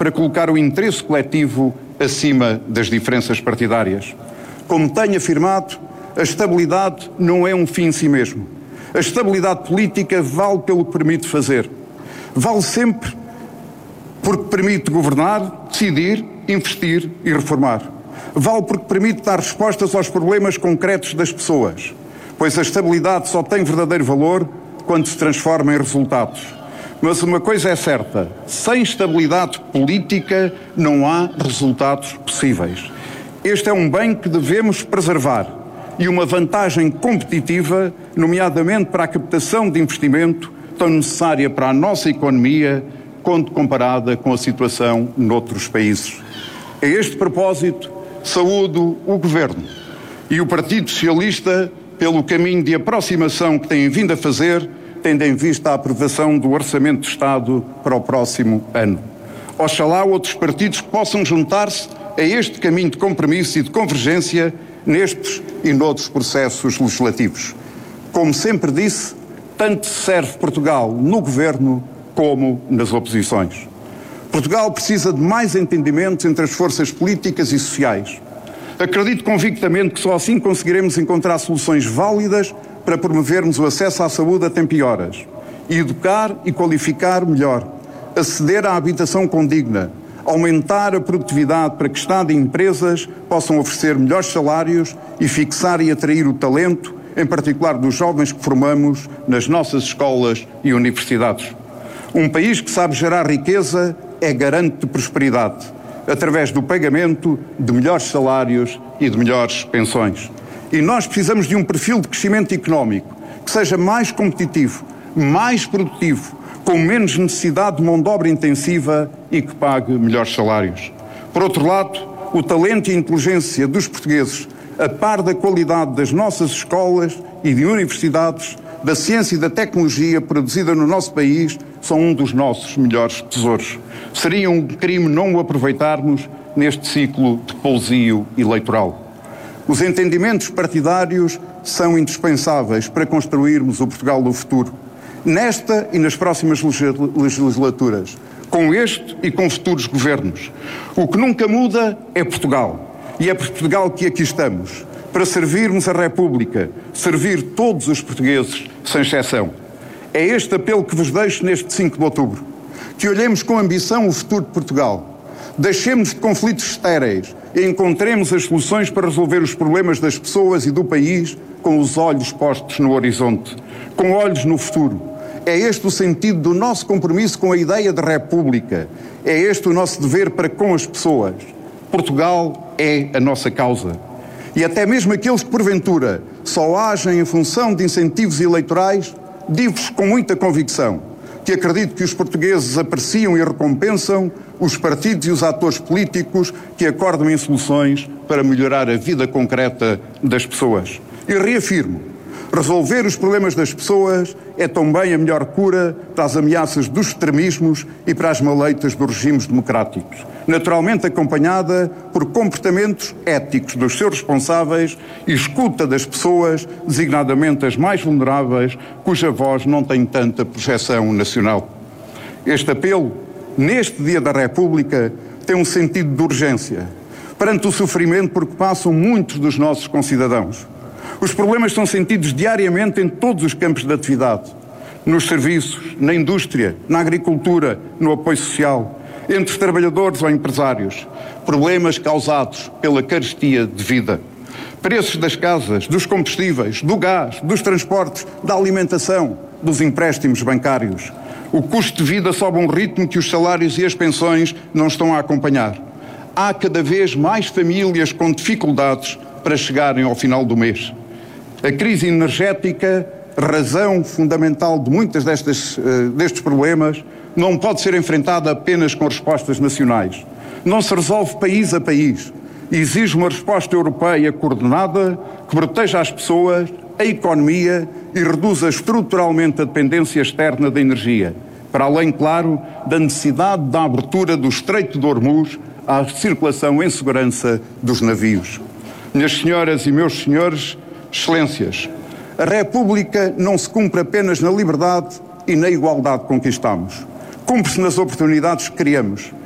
para colocar o interesse coletivo acima das diferenças partidárias. Como tenho afirmado, a estabilidade não é um fim em si mesmo. A estabilidade política vale pelo que permite fazer. Vale sempre porque permite governar, decidir, investir e reformar. Vale porque permite dar respostas aos problemas concretos das pessoas, pois a estabilidade só tem verdadeiro valor quando se transforma em resultados. Mas uma coisa é certa, sem estabilidade política não há resultados possíveis. Este é um bem que devemos preservar e uma vantagem competitiva, nomeadamente para a captação de investimento, tão necessária para a nossa economia, quando comparada com a situação noutros países. A este propósito, saúdo o Governo e o Partido Socialista pelo caminho de aproximação que têm vindo a fazer, tendo em vista a aprovação do Orçamento de Estado para o próximo ano. Oxalá outros partidos possam juntar-se a este caminho de compromisso e de convergência nestes e noutros processos legislativos. Como sempre disse, tanto serve Portugal no Governo como nas oposições. Portugal precisa de mais entendimentos entre as forças políticas e sociais. Acredito convictamente que só assim conseguiremos encontrar soluções válidas para promovermos o acesso à saúde a tempo e horas, e educar e qualificar melhor, aceder à habitação condigna, aumentar a produtividade para que Estado e empresas possam oferecer melhores salários e fixar e atrair o talento, em particular dos jovens que formamos nas nossas escolas e universidades. Um país que sabe gerar riqueza é garante de prosperidade, através do pagamento de melhores salários e de melhores pensões. E nós precisamos de um perfil de crescimento económico que seja mais competitivo, mais produtivo, com menos necessidade de mão de obra intensiva e que pague melhores salários. Por outro lado, o talento e a inteligência dos portugueses, a par da qualidade das nossas escolas e de universidades, da ciência e da tecnologia produzida no nosso país, são um dos nossos melhores tesouros. Seria um crime não o aproveitarmos neste ciclo de pousio eleitoral. Os entendimentos partidários são indispensáveis para construirmos o Portugal do futuro, nesta e nas próximas legislaturas, com este e com futuros governos. O que nunca muda é Portugal, e é por Portugal que aqui estamos, para servirmos a República, servir todos os portugueses, sem exceção. É este apelo que vos deixo neste 5 de outubro, que olhemos com ambição o futuro de Portugal. Deixemos de conflitos estéreis e encontremos as soluções para resolver os problemas das pessoas e do país com os olhos postos no horizonte, com olhos no futuro. É este o sentido do nosso compromisso com a ideia de República. É este o nosso dever para com as pessoas. Portugal é a nossa causa. E até mesmo aqueles que, porventura, só agem em função de incentivos eleitorais, digo-vos com muita convicção que acredito que os portugueses apreciam e recompensam os partidos e os atores políticos que acordam em soluções para melhorar a vida concreta das pessoas. E reafirmo, resolver os problemas das pessoas é também a melhor cura para as ameaças dos extremismos e para as maleitas dos regimes democráticos, naturalmente acompanhada por comportamentos éticos dos seus responsáveis e escuta das pessoas, designadamente as mais vulneráveis, cuja voz não tem tanta projeção nacional. Este apelo, neste Dia da República, tem um sentido de urgência, perante o sofrimento por que passam muitos dos nossos concidadãos. Os problemas são sentidos diariamente em todos os campos de atividade, nos serviços, na indústria, na agricultura, no apoio social, entre trabalhadores ou empresários. Problemas causados pela carestia de vida. Preços das casas, dos combustíveis, do gás, dos transportes, da alimentação, dos empréstimos bancários. O custo de vida sobe a um ritmo que os salários e as pensões não estão a acompanhar. Há cada vez mais famílias com dificuldades para chegarem ao final do mês. A crise energética, razão fundamental de muitas destes problemas, não pode ser enfrentada apenas com respostas nacionais. Não se resolve país a país. Exige uma resposta europeia coordenada que proteja as pessoas, a economia e reduza estruturalmente a dependência externa da energia, para além, claro, da necessidade da abertura do Estreito de Hormuz à circulação em segurança dos navios. Minhas senhoras e meus senhores, excelências, a República não se cumpre apenas na liberdade e na igualdade que conquistamos. Cumpre-se nas oportunidades que criamos,